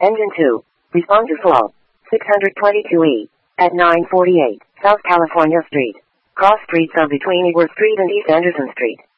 Engine 2. Respond to fall. 622E. At 948 South California Street. Cross streets are between Ybor Street and East Anderson Street.